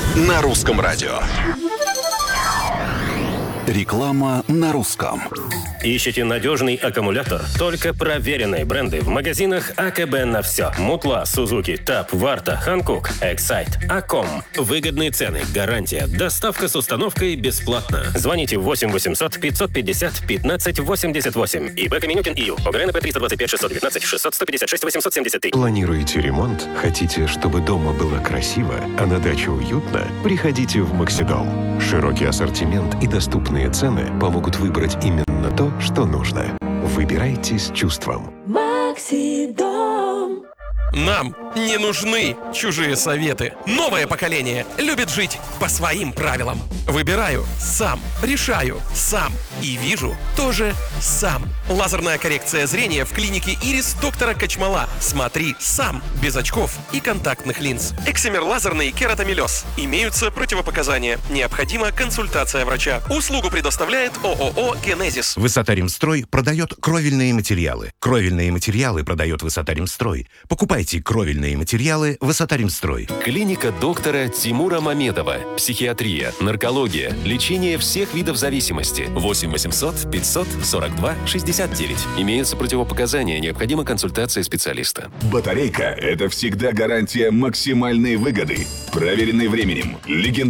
на Русском радио. Реклама на русском. Ищете надежный аккумулятор? Только проверенные бренды в магазинах АКБ на все. Мутла, Сузуки, ТАП, Варта, Ханкук, Эксайт, Аком. Выгодные цены, гарантия, доставка с установкой бесплатно. Звоните 8 800 550 15 88. ИП Каменюкин ИЮ. ОГРНП 325 619 600 156 873. Планируете ремонт? Хотите, чтобы дома было красиво, а на даче уютно? Приходите в Максидом. Широкий ассортимент и доступные цены помогут выбрать именно то, что нужно. Выбирайте с чувством. Максидом. Нам не нужны чужие советы. Новое поколение любит жить по своим правилам. Выбираю сам, решаю сам и вижу тоже сам. Лазерная коррекция зрения в клинике Ирис доктора Качмала. Смотри сам, без очков и контактных линз. Эксимер лазерный кератомелез. Имеются противопоказания. Необходима консультация врача. Услугу предоставляет ООО «Генезис». Высота-Ремстрой продает кровельные материалы. Кровельные материалы продает Высота-Ремстрой. Покупайте кровельные материалы «Высота-Ремстрой». Клиника доктора Тимура Мамедова. Психиатрия, наркология, лечение всех видов зависимости. 8 800 542 69. Имеются противопоказания, необходима консультация специалиста. Батарейка – это всегда гарантия максимальной выгоды. Проверенный временем.